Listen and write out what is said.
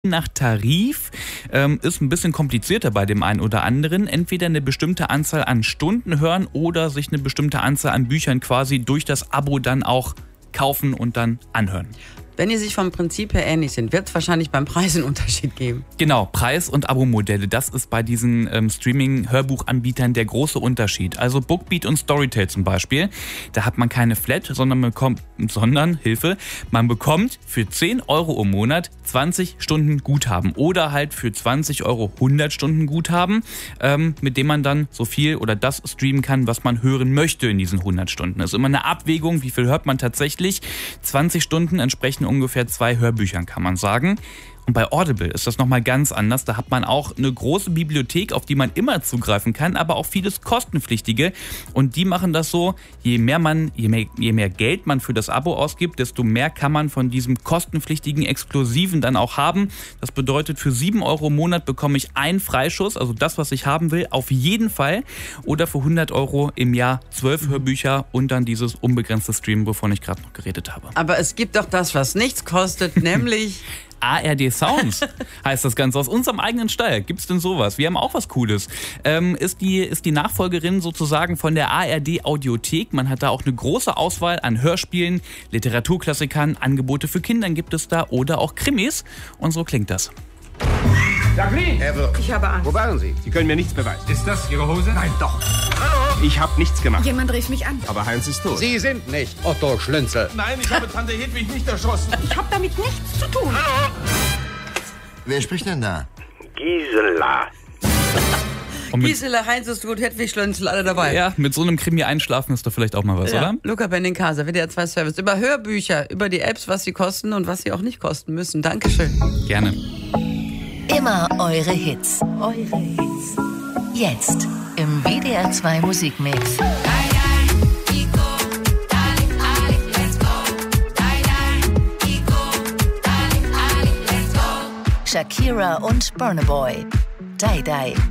nach Tarif, ist ein bisschen komplizierter bei dem einen oder anderen. Entweder eine bestimmte Anzahl an Stunden hören oder sich eine bestimmte Anzahl an Büchern quasi durch das Abo dann auch kaufen und dann anhören. Wenn die sich vom Prinzip her ähnlich sind, wird es wahrscheinlich beim Preis einen Unterschied geben. Genau, Preis- und Abo-Modelle, das ist bei diesen Streaming-Hörbuchanbietern der große Unterschied. Also Bookbeat und Storytel zum Beispiel, da hat man keine Flat, sondern man bekommt für 10 Euro im Monat 20 Stunden Guthaben oder halt für 20 Euro 100 Stunden Guthaben, mit dem man dann so viel oder das streamen kann, was man hören möchte in diesen 100 Stunden. Das ist immer eine Abwägung, wie viel hört man tatsächlich. 20 Stunden entsprechen ungefähr 2 Hörbüchern, kann man sagen. Und bei Audible ist das nochmal ganz anders. Da hat man auch eine große Bibliothek, auf die man immer zugreifen kann, aber auch vieles kostenpflichtige. Und die machen das so, je mehr Geld man für das Abo ausgibt, desto mehr kann man von diesem kostenpflichtigen Exklusiven dann auch haben. Das bedeutet, für 7 Euro im Monat bekomme ich einen Freischuss, also das, was ich haben will, auf jeden Fall. Oder für 100 Euro im Jahr 12 Hörbücher und dann dieses unbegrenzte Streamen, wovon ich gerade noch geredet habe. Aber es gibt doch das, was nichts kostet, nämlich... ARD Sounds heißt das Ganze. Aus unserem eigenen Stall. Gibt's denn sowas? Wir haben auch was Cooles. Ist die Nachfolgerin sozusagen von der ARD Audiothek. Man hat da auch eine große Auswahl an Hörspielen, Literaturklassikern, Angebote für Kinder gibt es da oder auch Krimis. Und so klingt das. Jacqueline! Ich habe Angst. Wo waren Sie? Sie können mir nichts beweisen. Ist das Ihre Hose? Nein, doch. Hallo? Ich habe nichts gemacht. Jemand rief mich an. Aber Heinz ist tot. Sie sind nicht Otto Schlünzel. Nein, ich habe Tante Hedwig nicht erschossen. Ich habe damit nichts zu tun. Hallo? Wer spricht denn da? Gisela. Gisela, Heinz ist gut, Hedwig Schlönzel, alle dabei. Ja, mit so einem Krimi einschlafen ist doch vielleicht auch mal was, oder? Luca Benincasa, WDR 2 Service. Über Hörbücher, über die Apps, was sie kosten und was sie auch nicht kosten müssen. Dankeschön. Gerne. Immer eure Hits. Jetzt im WDR 2 Musikmix. Shakira und Burna Boy. Die Die.